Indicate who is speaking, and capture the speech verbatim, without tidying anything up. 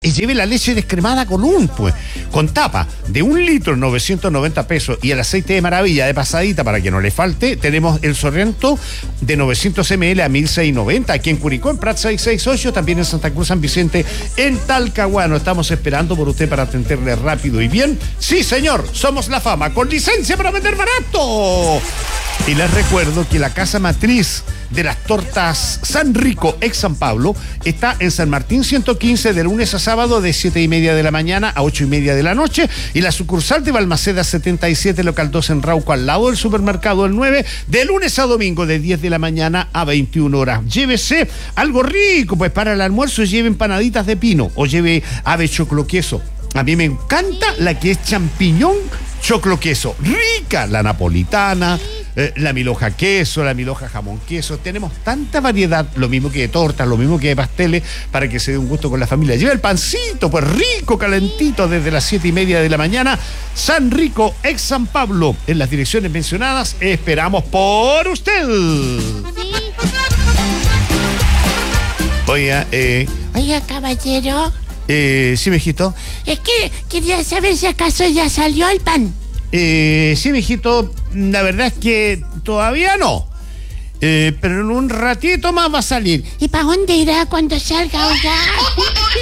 Speaker 1: y lleve la leche descremada con un, pues, con tapa de un litro, novecientos noventa pesos, y el aceite de maravilla de pasadita para que no le falte. Tenemos el Sorrento de novecientos mililitros a mil seiscientos noventa, aquí en Curicó, en Prat seiscientos sesenta y ocho, también en Santa Cruz, San Vicente, en Talcahuano. Estamos esperando por usted para atenderle rápido y bien. Sí, señor, somos La Fama, con licencia para vender barato. Y les recuerdo que la casa matriz de las tortas San Rico, ex San Pablo, está en San Martín ciento quince, de lunes a sábado, de siete y media de la mañana a ocho y media de la noche. Y la sucursal de Balmaceda setenta y siete, local dos en Rauco, al lado del supermercado El nueve, de lunes a domingo, de diez de la mañana a veintiuna horas. Llévese algo rico, pues para el almuerzo lleve empanaditas de pino o lleve ave choclo queso. A mí me encanta la que es champiñón choclo queso. Rica la napolitana, eh, la milhoja queso, la milhoja jamón queso. Tenemos tanta variedad, lo mismo que de tortas, lo mismo que de pasteles, para que se dé un gusto con la familia. Lleva el pancito, pues rico, calentito, desde las siete y media de la mañana. San Rico, ex San Pablo, en las direcciones mencionadas. Esperamos por usted.
Speaker 2: Sí.
Speaker 1: Oiga, eh...
Speaker 2: Oiga, caballero.
Speaker 1: Eh, sí, mijito.
Speaker 2: Es que quería saber si acaso ya salió el pan.
Speaker 1: Eh, sí, mijito, la verdad es que todavía no. Eh, pero en un ratito más va a salir.
Speaker 2: ¿Y para dónde irá cuando salga, oiga?